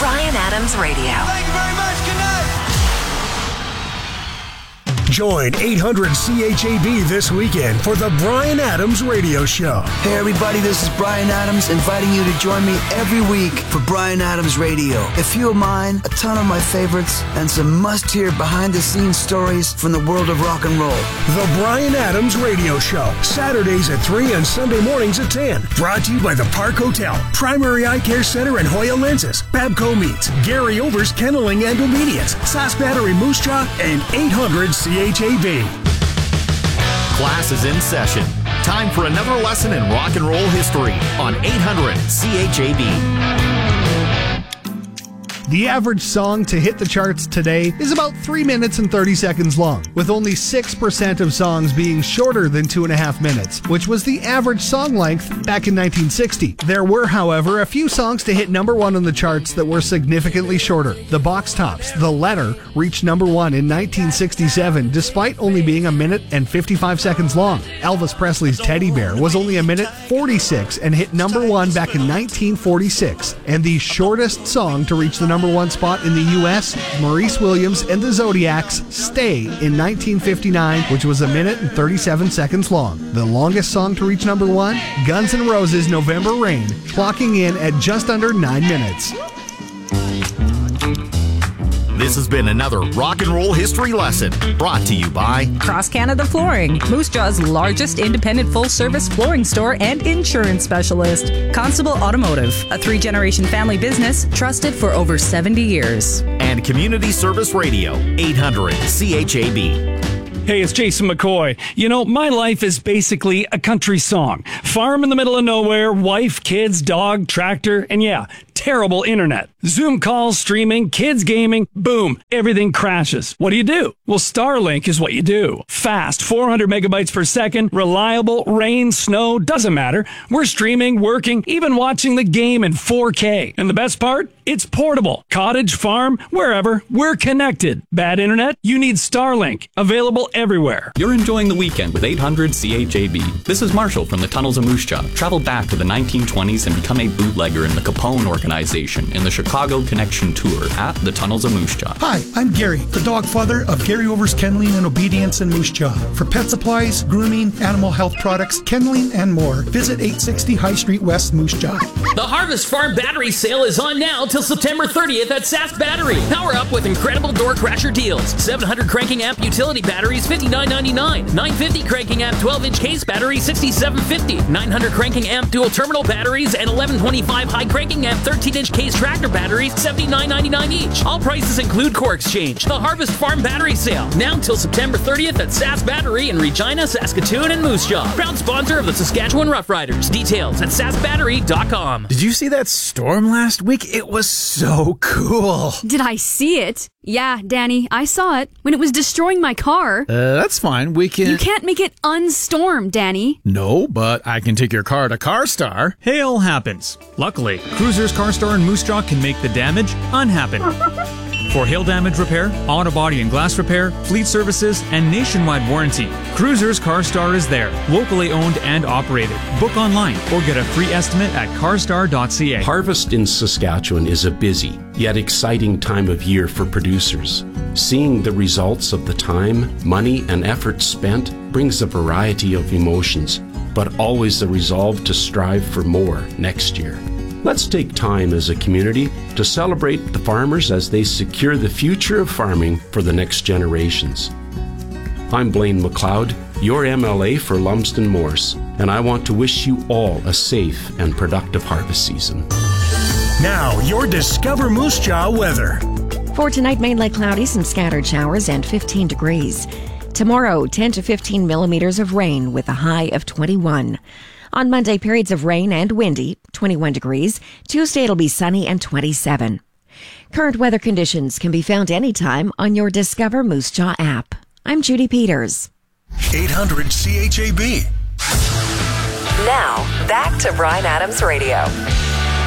Bryan Adams Radio. Thank you very much. Good night. Join 800 CHAB this weekend for the Bryan Adams Radio Show. Hey everybody, this is Bryan Adams inviting you to join me every week for Bryan Adams Radio. A few of mine, a ton of my favorites, and some must-hear behind-the-scenes stories from the world of rock and roll. The Bryan Adams Radio Show, Saturdays at 3 and Sunday mornings at 10. Brought to you by the Park Hotel, Primary Eye Care Center and Hoya Lenses, Babco Meats, Gary Over's Kenneling and Obedience, Sask Battery Moose Jaw, and 800 CHAB. Class is in session. Time for another lesson in rock and roll history on 800 CHAB. The average song to hit the charts today is about 3 minutes and 30 seconds long, with only 6% of songs being shorter than 2.5 minutes, which was the average song length back in 1960. There were, however, a few songs to hit number one on the charts that were significantly shorter. The Box Tops' The Letter reached number one in 1967, despite only being 1 minute and 55 seconds long. Elvis Presley's Teddy Bear was only 1 minute 46 and hit number one back in 1946. And the shortest song to reach the number one spot in the U.S., Maurice Williams and the Zodiacs' Stay in 1959, which was 1 minute and 37 seconds long. The longest song to reach number one, Guns N' Roses' November Rain, clocking in at just under 9 minutes. This has been another rock and roll history lesson brought to you by Cross Canada Flooring, Moose Jaw's largest independent full-service flooring store and insurance specialist. Constable Automotive, a 3-generation family business trusted for over 70 years. And Community Service Radio, 800 CHAB. Hey, it's Jason McCoy. You know, my life is basically a country song. Farm in the middle of nowhere, wife, kids, dog, tractor, and yeah, terrible internet. Zoom calls, streaming, kids gaming, boom, everything crashes. What do? Well, Starlink is what you do. Fast, 400 megabytes per second, reliable, rain, snow, doesn't matter. We're streaming, working, even watching the game in 4K. And the best part? It's portable. Cottage, farm, wherever, we're connected. Bad internet? You need Starlink. Available everywhere. You're enjoying the weekend with 800 CHAB. This is Marshall from the Tunnels of Moose Jaw. Travel back to the 1920s and become a bootlegger in the Capone organization in the Chicago Connection Tour at the Tunnels of Moose Jaw. Hi, I'm Gary, the dog father of Gary Over's Kenneling and Obedience in Moose Jaw. For pet supplies, grooming, animal health products, kenneling, and more, visit 860 High Street West, Moose Jaw. The Harvest Farm Battery Sale is on now till September 30th at Sask Battery. Power up with incredible door crasher deals. 700 cranking amp utility batteries, $59.99. 950 cranking amp 12-inch case battery, $67.50. 900 cranking amp dual terminal batteries and 1125 high cranking amp 13-inch case tractor batteries, $79.99 each. All prices include core exchange. The Harvest Farm Battery Sale, now till September 30th at Sask Battery in Regina, Saskatoon, and Moose Jaw. Proud sponsor of the Saskatchewan Roughriders. Details at saskbattery.com. Did you see that storm last week? It was so cool. Did I see it? Yeah, Danny, I saw it when it was destroying my car. That's fine. We can... You can't make it unstorm, Danny. No, but I can take your car to CarStar. Hail happens. Luckily, Cruisers CarStar in Moose Jaw can make the damage unhappen. For hail damage repair, auto body and glass repair, fleet services, and nationwide warranty, Cruisers CarStar is there, locally owned and operated. Book online or get a free estimate at carstar.ca. Harvest in Saskatchewan is a busy, yet exciting time of year for producers. Seeing the results of the time, money, and effort spent brings a variety of emotions, but always the resolve to strive for more next year. Let's take time as a community to celebrate the farmers as they secure the future of farming for the next generations. I'm Blaine McLeod, your MLA for Lumsden Morse, and I want to wish you all a safe and productive harvest season. Now, your Discover Moose Jaw weather. For tonight, mainly cloudy, some scattered showers, and 15 degrees. Tomorrow, 10 to 15 millimeters of rain with a high of 21. On Monday, periods of rain and windy, 21 degrees. Tuesday, it'll be sunny and 27. Current weather conditions can be found anytime on your Discover Moose Jaw app. I'm Judy Peters. 800 CHAB. Now, back to Bryan Adams Radio.